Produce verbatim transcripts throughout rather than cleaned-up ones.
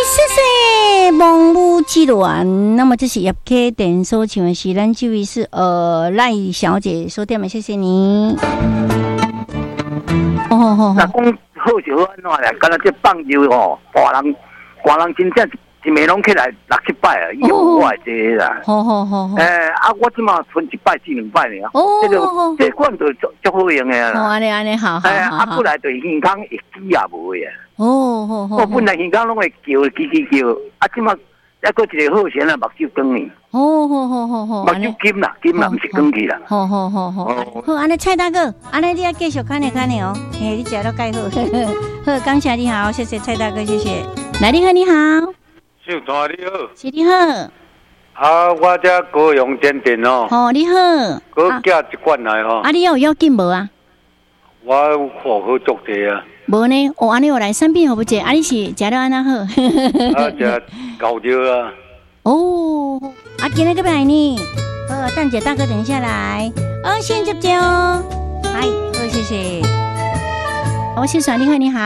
谢谢梦舞之恋。那么这是叶K点所请问是咱这位是呃赖小姐收点的，谢谢你。哦哦哦。 那讲好是好安怎咧？敢若这棒球吼，大人大人真正一暝拢起来六七摆啊，以后我会坐啦。 好好好好。 诶、欸，啊，我即马剩一摆至两摆尔。 哦。 这个这款就足足好用诶啦。 哦，安尼安尼好好。 诶，啊，本来就健康会记也无诶。 哦，好好。 我本来健康拢会叫叽叽叫，啊，即马还佫一个好神啊，目睭光呢。 哦，好好好好。 目睭金啦，金啦，毋是光去啦。 好好好好。好，安尼蔡大哥，安尼你要继续看呢看呢哦。嘿，你食到介好。好，感谢你好，谢谢蔡大哥，谢谢。来，你好，你好。 秀团你好。 是你好。 啊，我这高雄坚定哦。 哦，你好。 我寄一罐来吼。 啊，你有要紧无啊？ 我好好足地啊。 无呢，哦，安尼有来产品好不济？啊，你是食了安那好？ 啊，食狗肉啊。 哦，啊，今日个拜呢？好，蛋姐大哥等一下来。哦，先接接哦。嗨，好，谢谢。我是爽，你好，你好。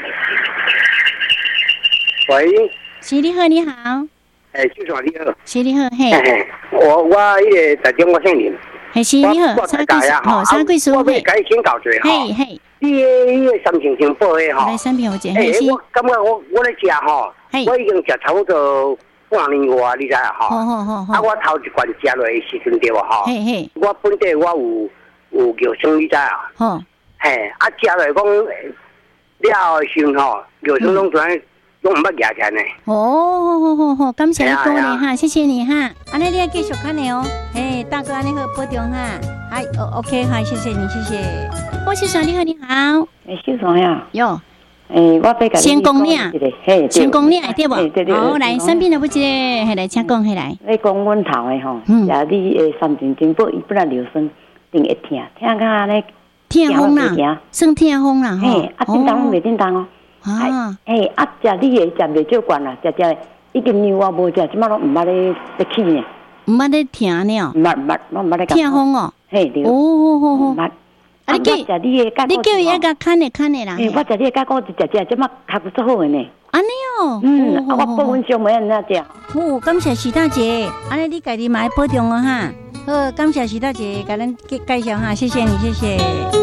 喂。 是你好，你好。 哎，秀爽你好。 是你好，嘿。 我我迄个台中我姓林。 嘿，是你好，三贵好，三贵叔。 我要改请教一下哈。 嘿嘿。 你迄个三千金宝的哈。 来三片我剪。 哎，我感觉我我咧食吼，我已经食差不多半年外，你知啊哈。 好好好好。 啊，我头一罐食落的时阵对无哈。 嘿嘿。 我本地我有有药霜，你知啊。 好。 嘿，啊，食落讲了后时吼，药霜拢全拢唔捌牙起来呢。 哦，好好好，感谢你讲呢哈，谢谢你哈。安尼你要继续看呢哦。嘿，大哥，安尼好保重哈。嗨，哦 ，OK， 好，谢谢你，谢谢。我是爽，你好，你好。 哎，秀爽呀。 哟。 哎，我被先讲你啊。 嘿， 先讲你对不？ 对对。 好，来，三边的不接，嘿来，请讲，嘿来。 你讲阮头的吼，呀，你诶三斤金宝，伊本来流酸，定会疼，疼到安尼。 疼风啦，算疼风啦， 嘿，啊，叮当拢袂叮当哦。啊。嘿，啊，食你诶食袂少罐啦，食食已经牛我无食，即马拢毋捌咧咧起呢。 毋捌咧疼呢？ 毋捌毋捌，拢毋捌咧。 疼风哦。 嘿，对。 哦哦哦。 毋捌。 啊，你叫食你诶甲你叫伊一个看的看的啦。 嘿，我食你诶甲我就食食，即马脚骨足好诶呢。 安尼哦。 嗯，啊，我保温箱袂安怎食。 哦，感谢徐大姐，安尼你家己嘛要保重哦哈。好，感谢徐大姐，甲咱介介绍哈，谢谢你，谢谢。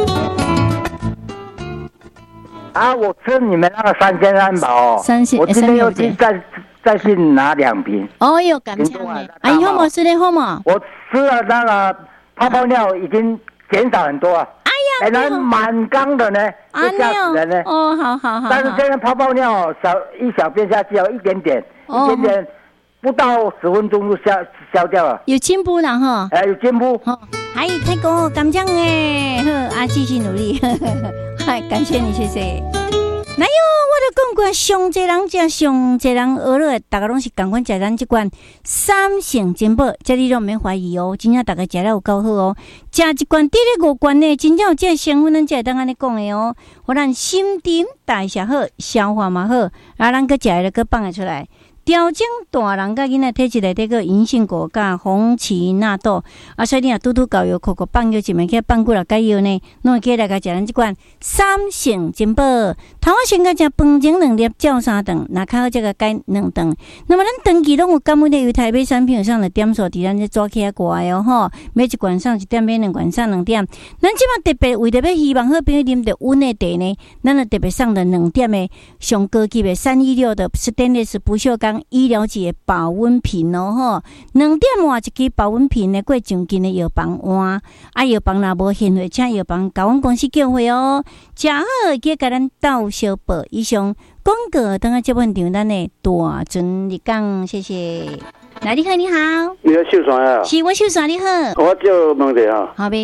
啊，我吃你们那个三鲜汉堡哦， 三鲜， 我今天又去再再去拿两瓶。 哦哟，感谢你。啊，以后我吃的好嘛？ 我吃了那个泡泡尿已经减少很多啊。 哎呀， 本来满缸的呢，就吓死人呢。 哦，好好好。 但是现在泡泡尿小一小便下去哦，一点点，一点点，不到十分钟就消消掉了。 有进步了哈。 哎，有进步。 好，还有太高感奖哎，好啊，继续努力。嗨，感谢你，谢谢。哪有？我就讲过，上济人食，上济人学落，大家拢是共款食咱这罐三成金宝，这你都免怀疑哦，真正大家食了有够好哦。食一罐得咧五罐呢，真正有这个成分，咱才会当安尼讲的哦。互咱心肠代谢好，消化嘛好，啊，咱个食了个放得出来。调整大人甲囡仔体质内底个银杏果甲红荠纳豆，啊，所以你若拄拄搞药，口口放药，一暝起放几落解药呢，拢会起来甲食咱即款三成金宝。头仔先甲食饭前两粒，照三顿，若较好则个解两顿。那么咱长期拢有感冒的，由台北产品上的点数，伫咱这抓起来怪哦吼，每一罐上一点，每两罐上两点。咱即马特别为着要希望好朋友啉着温的茶呢，咱就特别上了两点的上高级的三一六的斯丹利斯不锈钢医疗级的保温瓶哦吼，两点换一支保温瓶的过上近的药房换，啊药房若无现货，请药房甲阮公司叫货哦，食好记甲咱斗相报。以上广告等下接本场咱的大尊日讲，谢谢。来，你好，你好， 你好，秀爽啊！ 是我秀爽，你好， 我叫问题啊。 好呗。